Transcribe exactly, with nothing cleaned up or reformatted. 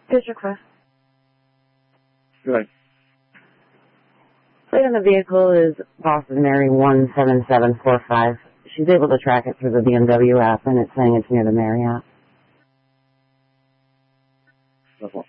Here's your request. Good. Plate on the vehicle is Boston Mary one seven seven four five. She's able to track it through the B M W app, and it's saying it's near the Marriott. Okay.